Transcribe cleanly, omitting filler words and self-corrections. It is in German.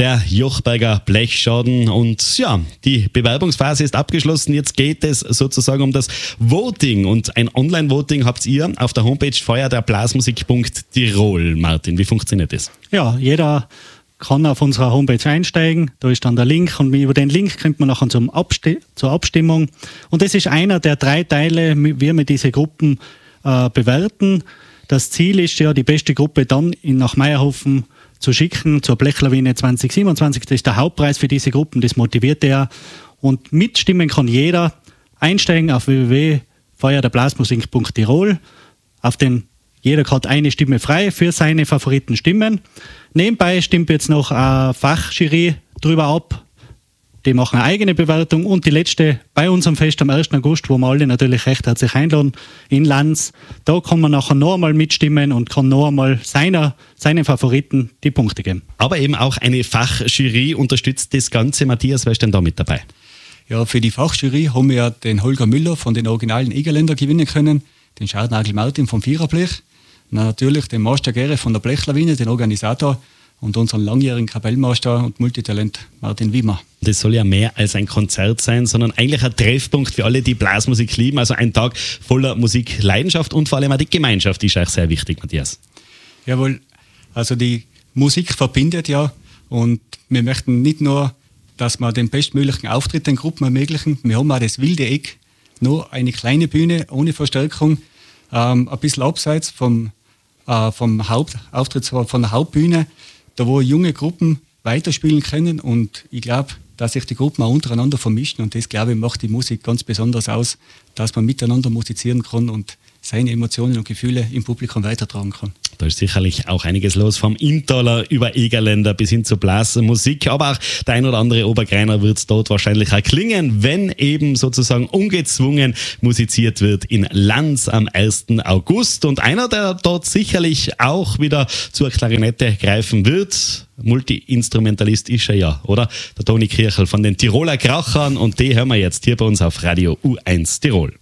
der Jochberger Blechschaden. Und ja, die Bewerbungsphase ist abgeschlossen. Jetzt geht es sozusagen um das Voting. Und ein Online-Voting habt ihr auf der Homepage feuerderblasmusik.tirol. Martin, wie funktioniert das? Ja, jeder kann auf unserer Homepage einsteigen. Da ist dann der Link und über den Link kommt man nachher zur Abstimmung. Und das ist einer der 3 Teile, wie wir diese Gruppen bewerten. Das Ziel ist ja, die beste Gruppe dann nach Meierhofen zu schicken zur Blechlawine 2027. Das ist der Hauptpreis für diese Gruppen, das motiviert ja. Und mitstimmen kann jeder. Einsteigen auf www.feuerderblasmusik.tirol. Jeder hat eine Stimme frei für seine Favoritenstimmen. Nebenbei stimmt jetzt noch eine Fachjury drüber ab. Die machen eine eigene Bewertung. Und die letzte bei unserem Fest am 1. August, wo wir alle natürlich recht herzlich einladen, in Lanz. Da kann man nachher noch einmal mitstimmen und kann noch einmal seinen Favoriten die Punkte geben. Aber eben auch eine Fachjury unterstützt das Ganze. Matthias, wer ist denn da mit dabei? Ja, für die Fachjury haben wir ja den Holger Müller von den originalen Egerländer gewinnen können, den Schardnagel Martin vom Viererblech, natürlich den Master Gere von der Blechlawine, den Organisator, und unseren langjährigen Kapellmeister und Multitalent Martin Wiemer. Das soll ja mehr als ein Konzert sein, sondern eigentlich ein Treffpunkt für alle, die Blasmusik lieben. Also ein Tag voller Musikleidenschaft und vor allem auch die Gemeinschaft ist euch sehr wichtig, Matthias. Jawohl, also die Musik verbindet ja, und wir möchten nicht nur, dass wir den bestmöglichen Auftritt den Gruppen ermöglichen, wir haben auch das wilde Eck, nur eine kleine Bühne ohne Verstärkung, ein bisschen abseits vom Hauptauftritt, von der Hauptbühne, da wo junge Gruppen weiterspielen können, und ich glaube, dass sich die Gruppen auch untereinander vermischen, und das, glaube ich, macht die Musik ganz besonders aus, dass man miteinander musizieren kann und seine Emotionen und Gefühle im Publikum weitertragen kann. Da ist sicherlich auch einiges los, vom Inntaler über Egerländer bis hin zur Blasmusik, aber auch der ein oder andere Obergreiner wird es dort wahrscheinlich auch klingen, wenn eben sozusagen ungezwungen musiziert wird in Lanz am 1. August. Und einer, der dort sicherlich auch wieder zur Klarinette greifen wird, Multi-Instrumentalist ist er ja, oder? Der Toni Kirchel von den Tiroler Krachern, und die hören wir jetzt hier bei uns auf Radio U1 Tirol.